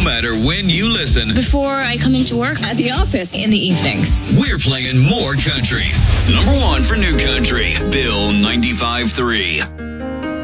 matter when you listen. Before I come into work. At the office. In the evenings. We're playing more country. Number one for new country, Bill 95.3.